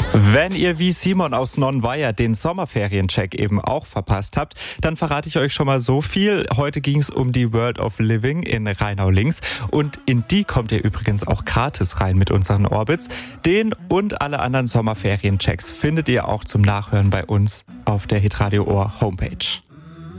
Wenn ihr wie Simon aus Nonnweier den Sommerferiencheck eben auch verpasst habt, dann verrate ich euch schon mal so viel. Heute ging es um die World of Living in Rheinau-Links und in die kommt ihr übrigens auch gratis rein mit unseren Orbits. Den und alle anderen Sommerferienchecks findet ihr auch zum Nachhören bei uns auf der Hitradio Ohr Homepage.